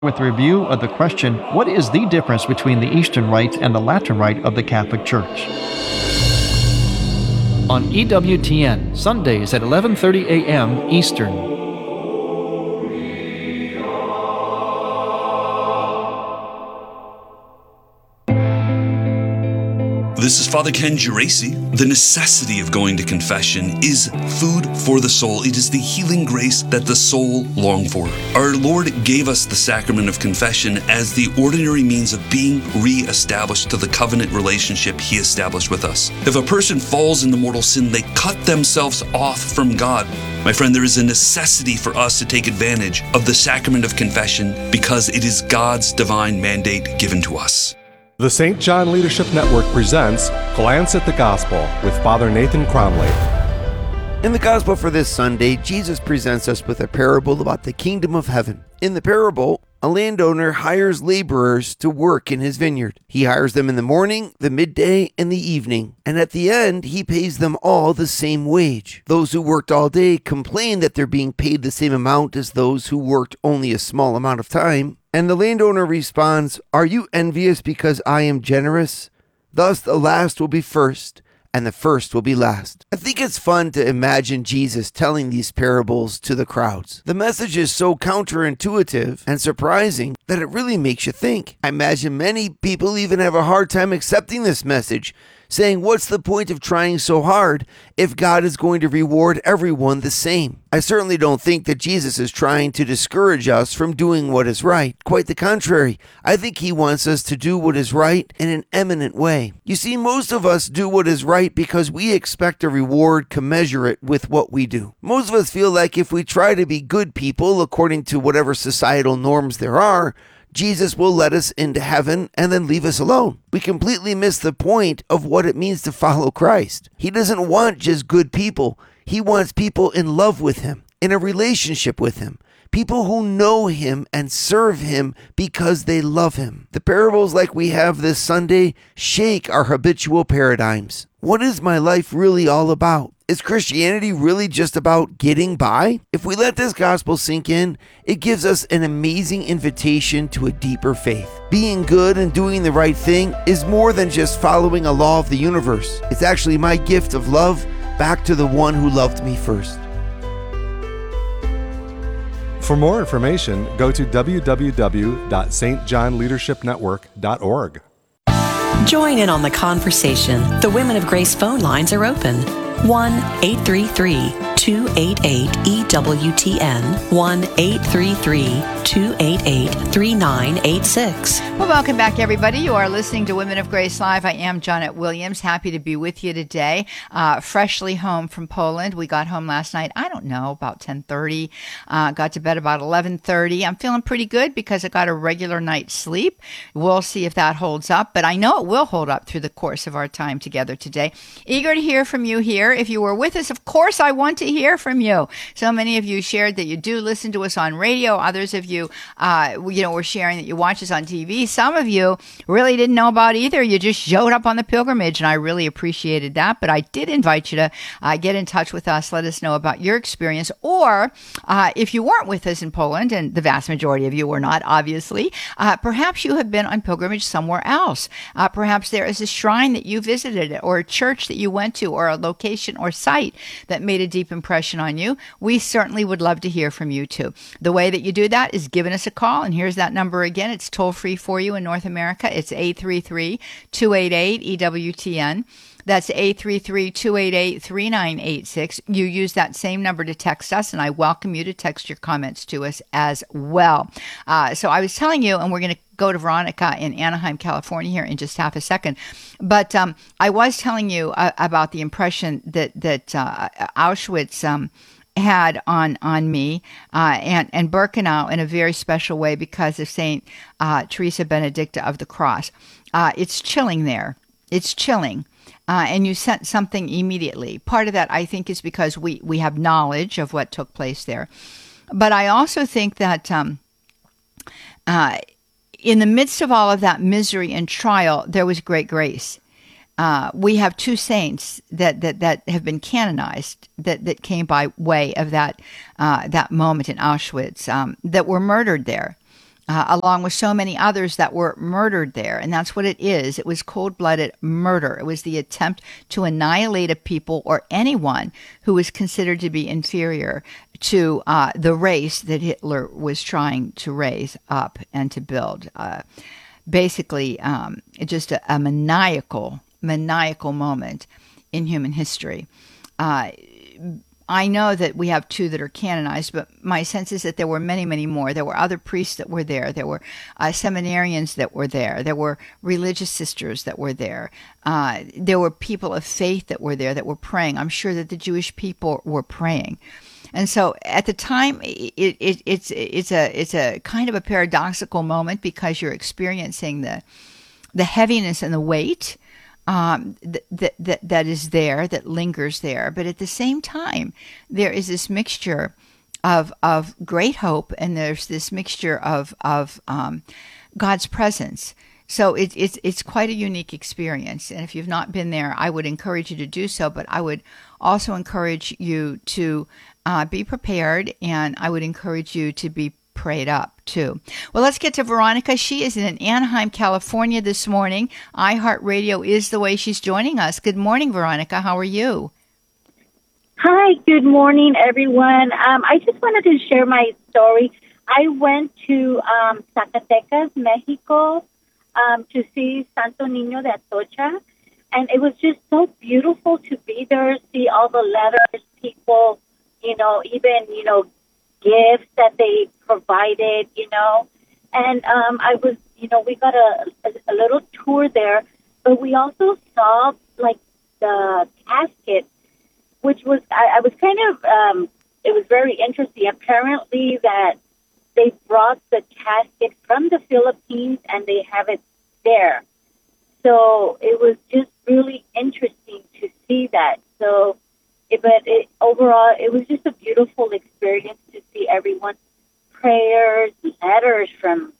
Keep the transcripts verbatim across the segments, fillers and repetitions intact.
with a review of the question, what is the difference between the Eastern Rite and the Latin Rite of the Catholic Church? On E W T N, Sundays at eleven thirty a.m. Eastern. This is Father Ken Geraci. The necessity of going to confession is food for the soul. It is the healing grace that the soul longs for. Our Lord gave us the sacrament of confession as the ordinary means of being re-established to the covenant relationship He established with us. If a person falls into mortal sin, they cut themselves off from God. My friend, there is a necessity for us to take advantage of the sacrament of confession because it is God's divine mandate given to us. The Saint John Leadership Network presents Glance at the Gospel with Father Nathan Cromley. In the Gospel for this Sunday, Jesus presents us with a parable about the kingdom of heaven. In the parable, a landowner hires laborers to work in his vineyard. He hires them in the morning, the midday, and the evening. And at the end, he pays them all the same wage. Those who worked all day complain that they're being paid the same amount as those who worked only a small amount of time. And the landowner responds, "Are you envious because I am generous? Thus the last will be first, and the first will be last." I think it's fun to imagine Jesus telling these parables to the crowds. The message is so counterintuitive and surprising that it really makes you think. I imagine many people even have a hard time accepting this message, saying, what's the point of trying so hard if God is going to reward everyone the same? I certainly don't think that Jesus is trying to discourage us from doing what is right. Quite the contrary. I think He wants us to do what is right in an eminent way. You see, most of us do what is right because we expect a reward commensurate with what we do. Most of us feel like if we try to be good people according to whatever societal norms there are, Jesus will let us into heaven and then leave us alone. We completely miss the point of what it means to follow Christ. He doesn't want just good people. He wants people in love with Him, in a relationship with Him. People who know Him and serve Him because they love Him. The parables like we have this Sunday shake our habitual paradigms. What is my life really all about? Is Christianity really just about getting by? If we let this gospel sink in, it gives us an amazing invitation to a deeper faith. Being good and doing the right thing is more than just following a law of the universe. It's actually my gift of love back to the one who loved me first. For more information, go to w w w dot s t john leadership network dot org. Join in on the conversation. The Women of Grace phone lines are open. one eight three three, two eight eight, E W T N, one eight three three, two eight eight, three nine eight six. Well, welcome back, everybody. You are listening to Women of Grace Live. I am Janet Williams. Happy to be with you today. Uh, freshly home from Poland. We got home last night, I don't know, about ten thirty. Uh, got to bed about eleven thirty. I'm feeling pretty good because I got a regular night's sleep. We'll see if that holds up, but I know it will hold up through the course of our time together today. Eager to hear from you here. If you were with us, of course, I want to hear from you. So many of you shared that you do listen to us on radio. Others of you, uh, you know, were sharing that you watch us on T V. Some of you really didn't know about either. You just showed up on the pilgrimage, and I really appreciated that. But I did invite you to uh, get in touch with us. Let us know about your experience. Or uh, if you weren't with us in Poland, and the vast majority of you were not, obviously, uh, perhaps you have been on pilgrimage somewhere else. Uh, perhaps there is a shrine that you visited, or a church that you went to, or a location or site that made a deep impression on you. We certainly would love to hear from you too. The way that you do that is giving us a call, and here's that number again. It's toll free for you in North America. It's eight three three, two eight eight, E W T N. That's eight three three, two eight eight, three nine eight six. You use that same number to text us, and I welcome you to text your comments to us as well. Uh, so I was telling you, and we're going to go to Veronica in Anaheim, California here in just half a second. But um, I was telling you uh, about the impression that, that uh, Auschwitz um, had on on me uh, and, and Birkenau in a very special way because of Saint uh, Teresa Benedicta of the Cross. Uh, it's chilling there. It's chilling. Uh, and you sent something immediately. Part of that, I think, is because we, we have knowledge of what took place there. But I also think that um, uh, in the midst of all of that misery and trial, there was great grace. Uh, we have two saints that, that, that have been canonized that, that came by way of that uh, that moment in Auschwitz um, that were murdered there. Uh, along with so many others that were murdered there. And that's what it is. It was cold-blooded murder. It was the attempt to annihilate a people or anyone who was considered to be inferior to uh, the race that Hitler was trying to raise up and to build. Uh, basically, um, just a, a maniacal, maniacal moment in human history. Uh, I know that we have two that are canonized, but my sense is that there were many, many more. There were other priests that were there. There were uh, seminarians that were there. There were religious sisters that were there. Uh, there were people of faith that were there that were praying. I'm sure that the Jewish people were praying. And so at the time, it, it, it's it's a it's a kind of a paradoxical moment because you're experiencing the the heaviness and the weight Um, that, that that is there, that lingers there. But at the same time, there is this mixture of of great hope, and there's this mixture of of um, God's presence. So it, it's it's quite a unique experience. And if you've not been there, I would encourage you to do so. But I would also encourage you to uh, be prepared, and I would encourage you to be prayed up too. Well, let's get to Veronica. She is in Anaheim, California this morning. iHeartRadio is the way she's joining us. Good morning, Veronica. How are you? Hi, good morning, everyone. Um, I just wanted to share my story. I went to um, Zacatecas, Mexico, um, to see Santo Niño de Atocha, and it was just so beautiful to be there, see all the letters, people, you know, even, you know, gifts that they provided, you know. And um, I was, you know, we got a, a, a little tour there, but we also saw, like, the casket, which was, I, I was kind of, um, it was very interesting. Apparently that they brought the casket from the Philippines and they have it there. So it was just really interesting to see that. So, it, but it, overall, it was just a beautiful experience to see everyone's prayers, letters from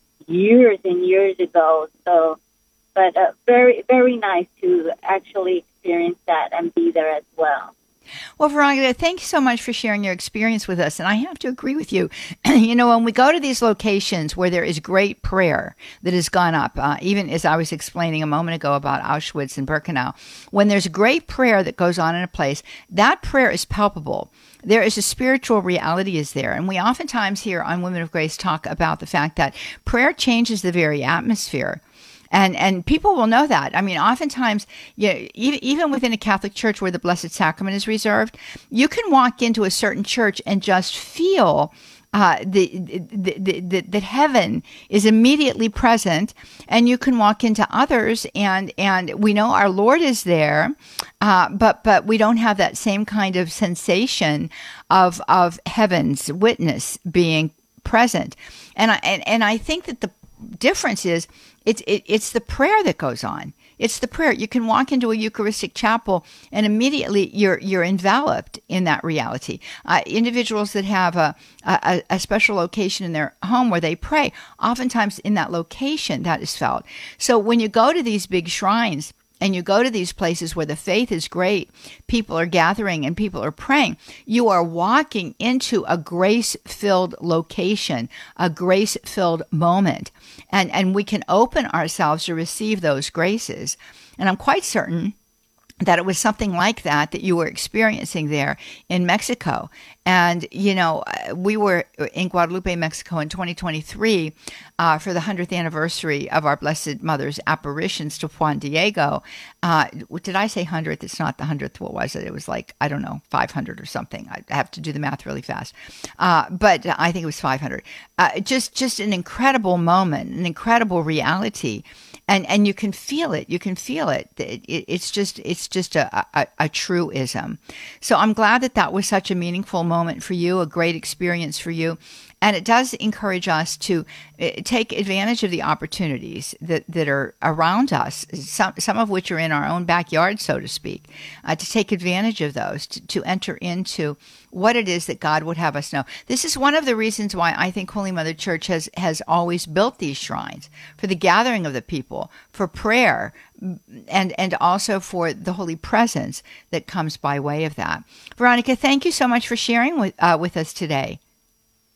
years and years ago. So, but uh, very, very nice to actually experience that and be there as well. Well, Veronica, thank you so much for sharing your experience with us. And I have to agree with you. You know, when we go to these locations where there is great prayer that has gone up, uh, even as I was explaining a moment ago about Auschwitz and Birkenau, when there's great prayer that goes on in a place, that prayer is palpable. There is a spiritual reality is there. And we oftentimes here on Women of Grace talk about the fact that prayer changes the very atmosphere. And and people will know that. I mean, oftentimes, you know, even, even within a Catholic church where the Blessed Sacrament is reserved, you can walk into a certain church and just feel uh, the, the, the, the that heaven is immediately present. And you can walk into others, and and we know our Lord is there, uh, but but we don't have that same kind of sensation of of heaven's witness being present. And I and, and I think that the difference is it's it, it's the prayer that goes on. It's the prayer. You can walk into a Eucharistic chapel and immediately you're you're enveloped in that reality. Uh, individuals that have a, a a special location in their home where they pray, oftentimes in that location that is felt. So when you go to these big shrines, and you go to these places where the faith is great, people are gathering and people are praying, you are walking into a grace-filled location, a grace-filled moment. And, and we can open ourselves to receive those graces. And I'm quite certain that it was something like that that you were experiencing there in Mexico. And, you know, we were in Guadalupe, Mexico in twenty twenty-three uh, for the hundredth anniversary of our Blessed Mother's apparitions to Juan Diego. Uh, did I say hundredth? It's not the hundredth. What was it? It was like, I don't know, five hundred or something. I have to do the math really fast. Uh, but I think it was five hundred. Uh, just, just an incredible moment, an incredible reality. And and you can feel it. You can feel it. it, it it's just it's just a, a, a truism. So I'm glad that that was such a meaningful moment for you, a great experience for you. And it does encourage us to take advantage of the opportunities that, that are around us, some, some of which are in our own backyard, so to speak, uh, to take advantage of those, to, to enter into what it is that God would have us know. This is one of the reasons why I think Holy Mother Church has, has always built these shrines, for the gathering of the people, for prayer, and and also for the holy presence that comes by way of that. Veronica, thank you so much for sharing with, uh, with us today.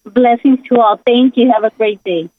Blessings to all. Thank you. Have a great day.